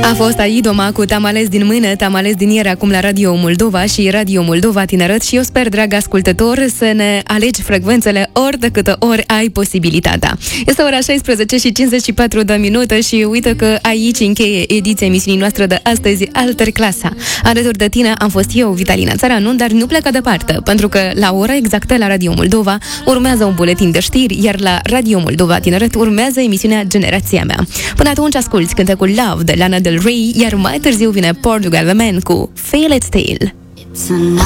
A fost Aidoma cu Te-am ales din mână, Te-am ales din ieri acum la Radio Moldova și Radio Moldova Tineret și eu sper, drag ascultător, să ne alegi frecvențele ori de câte ori ai posibilitatea. Este ora 16:54 și uite că aici încheie ediția emisiunii noastre de astăzi, Alterclasa. Alături de tine am fost eu, Vitalina Țăranu, dar nu pleca departe, pentru că la ora exactă la Radio Moldova urmează un buletin de știri, iar la Radio Moldova Tineret urmează emisiunea Generația mea. Până atunci asculți cântecul Love de Lana Del Rey, iar mai târziu vine Portugal The Man cu Feel It Still.